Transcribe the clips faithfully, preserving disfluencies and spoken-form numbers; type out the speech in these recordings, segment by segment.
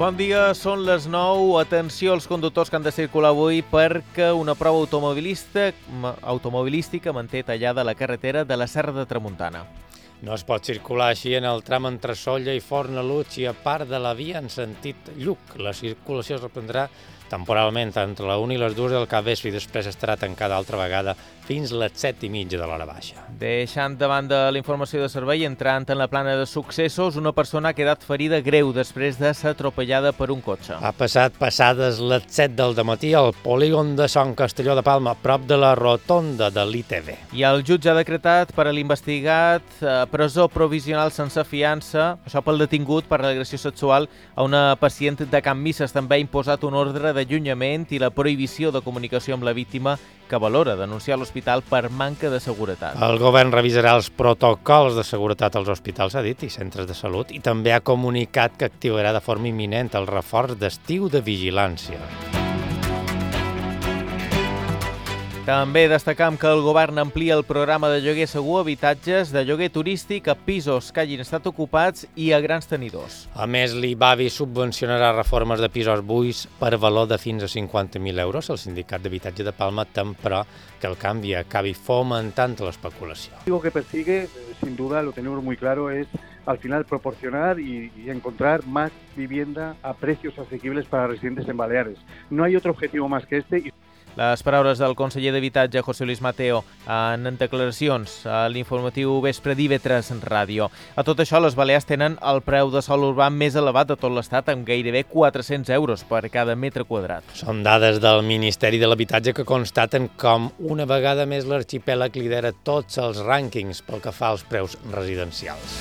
Bon dia, són les nou. Atenció als conductors que han de circular avui perquè una prova automobilista, automobilística manté tallada la carretera de la Serra de Tramuntana. No es pot circular així en el tram entre Sóller i Fornalutx i a part de la via en sentit Lluc. La circulació es reprendrà temporalment entre la una i les dues del capvespre i després estarà tancada altra vegada fins les set i mitja de l'hora baixa. Deixant de banda la informació de servei, entrant en la plana de successos, una persona ha quedat ferida greu després de ser atropellada per un cotxe. Ha passat passades les set del dematí al polígon de Sant Castelló de Palma, prop de la rotonda de l'I T V. I el jutge ha decretat per a l'investigat eh, presó provisional sense fiança, això pel detingut per l'agressió sexual a una pacient de Can Misses. També ha imposat un ordre d'allunyament i la prohibició de comunicació amb la víctima, que valora denunciar l'hospital per manca de seguretat. El govern revisarà els protocols de seguretat als hospitals, ha dit, i centres de salut, i també ha comunicat que activarà de forma imminent el reforç d'estiu de vigilància. També destacam que el govern amplia el programa de lloguer segur a habitatges de lloguer turístic a pisos que hagin estat ocupats i a grans tenidors. A més, l'IBAVI subvencionarà reformes de pisos buits per valor de fins a cinquanta mil euros. El sindicat d'habitatge de Palma tem, però, que el canvi acabi fomentant l'especulació. Lo que persigue, sin duda, lo tenemos muy claro, es al final proporcionar y, y encontrar más vivienda a precios asequibles para residentes en Baleares. No hay otro objetivo más que este. Y... Les paraules del conseller d'Habitatge, José Luis Mateo, en declaracions a l'informatiu Vespre d'I V tres Ràdio. A tot això, les Balears tenen el preu de sòl urbà més elevat de tot l'estat, amb gairebé quatre-cents euros per cada metre quadrat. Són dades del Ministeri de l'Habitatge que constaten com una vegada més l'arxipèlag lidera tots els rànquings pel que fa als preus residencials.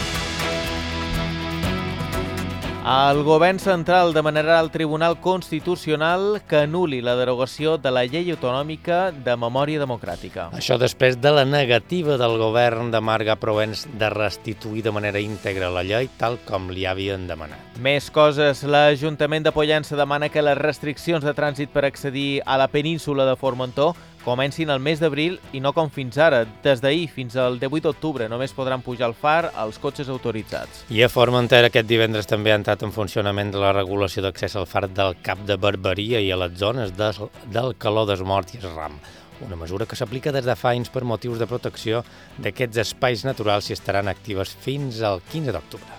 El govern central demanarà al Tribunal Constitucional que anul·li la derogació de la llei autonòmica de memòria democràtica. Això després de la negativa del govern de Marga Proens de restituir de manera íntegra la llei tal com li havien demanat. Més coses. L'Ajuntament de Pollença demana que les restriccions de trànsit per accedir a la península de Formentor comencin el mes d'abril i no com fins ara. Des d'ahir fins al divuit d'octubre només podran pujar al far els cotxes autoritzats. I a Formentera aquest divendres també ha entrat en funcionament la regulació d'accés al far del Cap de Barberia i a les zones de, del Caló d'Esmort i Esram. Una mesura que s'aplica des de fa anys per motius de protecció d'aquests espais naturals i estaran actives fins al quinze d'octubre.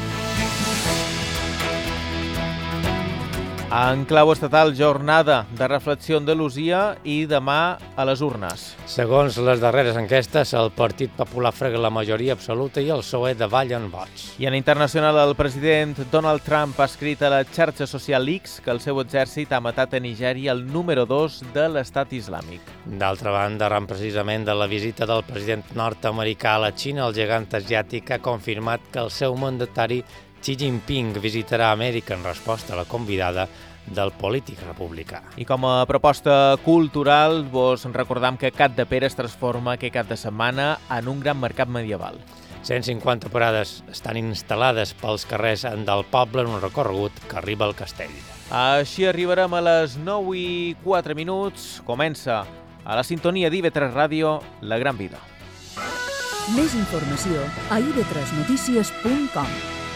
En clau estatal, jornada de reflexió andalusia i demà a les urnes. Segons les darreres enquestes, el Partit Popular frega la majoria absoluta i el P S O E davalla en vots. I en internacional, el president Donald Trump ha escrit a la xarxa social X que el seu exèrcit ha matat a Nigèria el número dos de l'estat islàmic. D'altra banda, arran precisament de la visita del president nord-americà a la Xina, el gegant asiàtic ha confirmat que el seu mandatari Xi Jinping visitarà Amèrica en resposta a la convidada del polític republicà. I com a proposta cultural, vos recordam que Capdepera es transforma aquest cap de setmana en un gran mercat medieval. cent cinquanta parades estan instal·lades pels carrers del poble en un recorregut que arriba al castell. Així arribarem a les nou i quatre minuts. Comença a la sintonia d'I V tres Ràdio, La Gran Vida. Més informació a i ve tres notícies punt com.